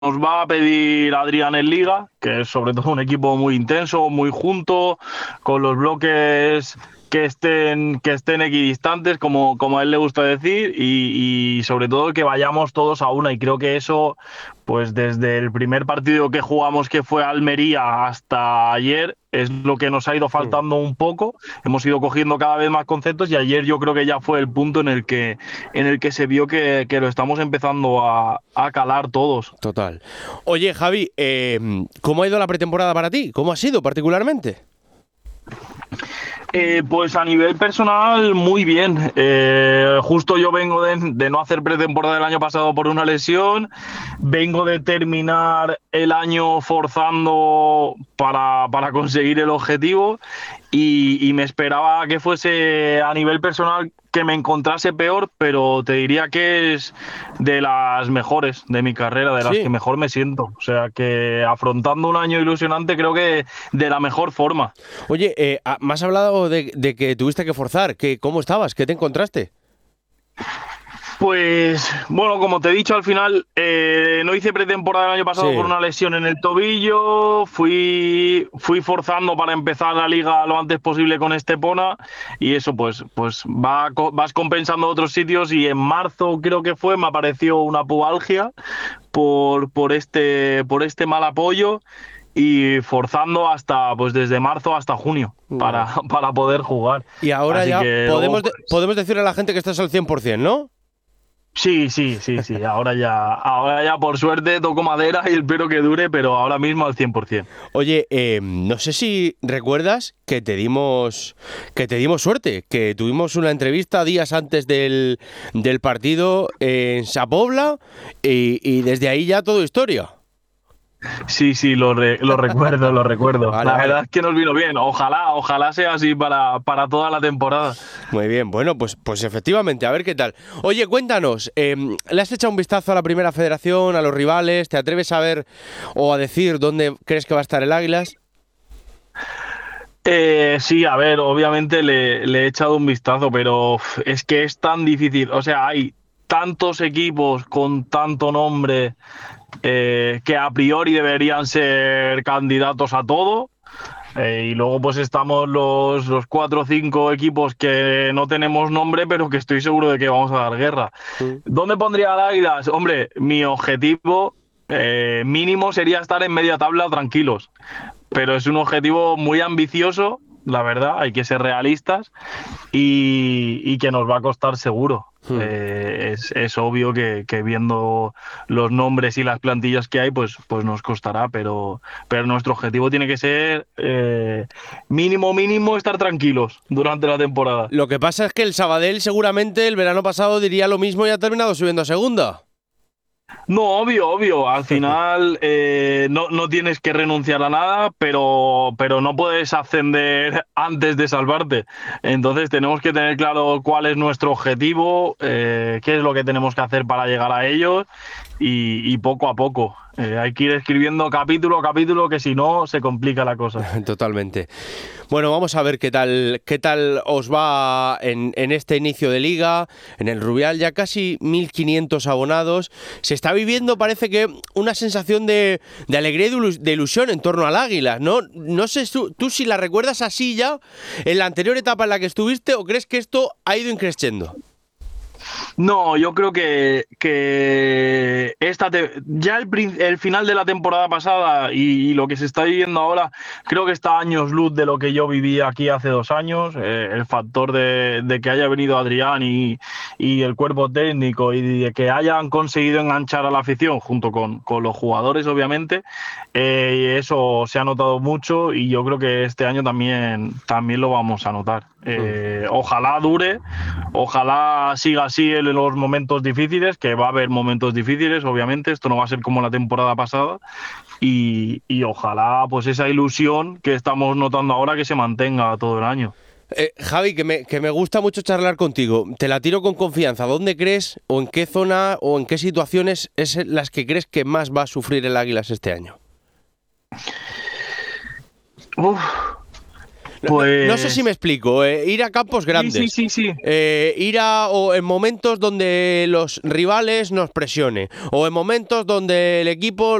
va a pedir Adrián en Liga, que es sobre todo un equipo muy intenso, muy junto, con los bloques que estén equidistantes, como a él le gusta decir, y sobre todo que vayamos todos a una. Y creo que eso, pues desde el primer partido que jugamos, que fue Almería, hasta ayer, es lo que nos ha ido faltando un poco. Hemos ido cogiendo cada vez más conceptos y ayer yo creo que ya fue el punto en el que se vio que lo estamos empezando a calar todos. Total. Oye, Javi, ¿cómo ha ido la pretemporada para ti? ¿Cómo ha sido particularmente? Pues a nivel personal, muy bien. Justo yo vengo de no hacer pretemporada el año pasado por una lesión. Vengo de terminar el año forzando para conseguir el objetivo y me esperaba que fuese a nivel personal que me encontrase peor, pero te diría que es de las mejores de mi carrera, de las que Sí. mejor me siento. O sea que afrontando un año ilusionante creo que de la mejor forma. Oye, me has hablado de que tuviste que forzar. ¿Cómo estabas? ¿Qué te encontraste? Pues bueno, como te he dicho al final, no hice pretemporada el año pasado por Sí. una lesión en el tobillo, fui forzando para empezar la liga lo antes posible con Estepona y eso pues vas compensando otros sitios y en marzo creo que fue, me apareció una pubalgia por este mal apoyo y forzando hasta pues desde marzo hasta junio para, Wow. para poder jugar. Y ahora Así ya que luego pues podemos decirle a la gente que estás al 100%, ¿no? sí, sí, sí, sí. Ahora ya por suerte toco madera y espero que dure, pero ahora mismo al 100%. Oye, no sé si recuerdas que te dimos suerte, que tuvimos una entrevista días antes del partido en Sapobla y desde ahí ya todo historia. Sí, sí, lo recuerdo, lo recuerdo. Vale, La vale. verdad es que nos vino bien. Ojalá sea así para toda la temporada. Muy bien, bueno, pues efectivamente, a ver qué tal. Oye, cuéntanos, ¿le has echado un vistazo a la primera federación, a los rivales? ¿Te atreves a ver o a decir dónde crees que va a estar el Águilas? Sí, a ver, obviamente le he echado un vistazo, pero es que es tan difícil. O sea, hay tantos equipos con tanto nombre que a priori deberían ser candidatos a todo. Y luego pues estamos los 4 o 5 equipos que no tenemos nombre, pero que estoy seguro de que vamos a dar guerra. Mm. ¿Dónde pondría a Águilas? Hombre, mi objetivo mínimo sería estar en media tabla tranquilos, pero es un objetivo muy ambicioso, la verdad, hay que ser realistas y que nos va a costar seguro. Hmm. Es obvio que viendo los nombres y las plantillas que hay, pues nos costará, pero nuestro objetivo tiene que ser mínimo estar tranquilos durante la temporada. Lo que pasa es que el Sabadell seguramente el verano pasado diría lo mismo y ha terminado subiendo a segunda. No, obvio. Al final no tienes que renunciar a nada, pero no puedes ascender antes de salvarte. Entonces tenemos que tener claro cuál es nuestro objetivo, qué es lo que tenemos que hacer para llegar a ellos y poco a poco. Hay que ir escribiendo capítulo a capítulo, que si no se complica la cosa. Totalmente. Bueno, vamos a ver qué tal os va en este inicio de liga. En el Rubial ya casi 1.500 abonados. Se está viviendo, parece que, una sensación de alegría y de ilusión en torno al Águila, ¿no? No sé tú si la recuerdas así ya en la anterior etapa en la que estuviste o crees que esto ha ido increciendo. No, yo creo que ya el final de la temporada pasada y lo que se está viviendo ahora, creo que está a años luz de lo que yo viví aquí hace 2 años. El factor de que haya venido Adrián y el cuerpo técnico y de que hayan conseguido enganchar a la afición junto con los jugadores, obviamente, eso se ha notado mucho y yo creo que este año también lo vamos a notar. Hmm. Ojalá dure, ojalá siga así en los momentos difíciles, que va a haber momentos difíciles, obviamente, esto no va a ser como la temporada pasada, y ojalá pues esa ilusión que estamos notando ahora que se mantenga todo el año. Javi, que me gusta mucho charlar contigo. Te la tiro con confianza. ¿Dónde crees o en qué zona o en qué situaciones es las que crees que más va a sufrir el Águilas este año? Uf, No sé si me explico. Ir a campos grandes. Sí. Ir o en momentos donde los rivales nos presione. O en momentos donde el equipo